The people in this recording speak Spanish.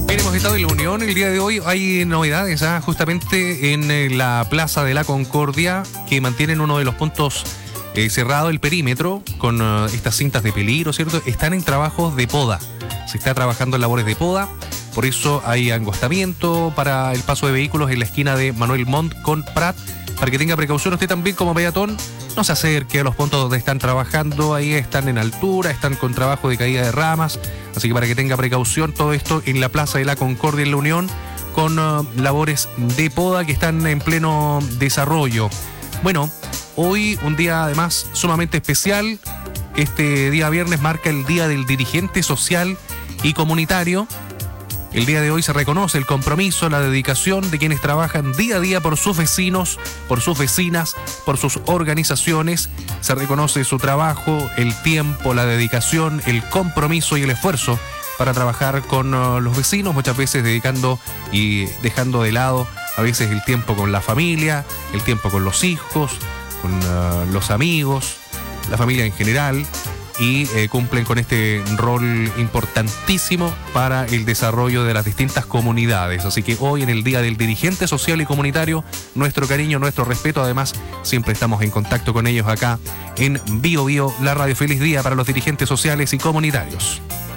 Bien, hemos estado en la Unión. El día de hoy hay novedades justamente en la Plaza de la Concordia, que mantienen uno de los puntos cerrado, el perímetro, con estas cintas de peligro, ¿cierto? Están en trabajos de poda. Se está trabajando en labores de poda. Por eso hay angostamiento para el paso de vehículos en la esquina de Manuel Montt con Prat. Para que tenga precaución usted también como peatón, no se acerque a los puntos donde están trabajando. Ahí están en altura, están con trabajo de caída de ramas. Así que para que tenga precaución, todo esto en la Plaza de la Concordia en la Unión, con labores de poda que están en pleno desarrollo. Bueno, hoy un día además sumamente especial. Este día viernes marca el Día del Dirigente Social y Comunitario. El día de hoy se reconoce el compromiso, la dedicación de quienes trabajan día a día por sus vecinos, por sus vecinas, por sus organizaciones. Se reconoce su trabajo, el tiempo, la dedicación, el compromiso y el esfuerzo para trabajar con los vecinos, muchas veces dedicando y dejando de lado a veces el tiempo con la familia, el tiempo con los hijos, con los amigos, la familia en general. Y cumplen con este rol importantísimo para el desarrollo de las distintas comunidades. Así que hoy, en el Día del Dirigente Social y Comunitario, nuestro cariño, nuestro respeto. Además, siempre estamos en contacto con ellos acá en Bio Bio, la radio. Feliz día para los dirigentes sociales y comunitarios.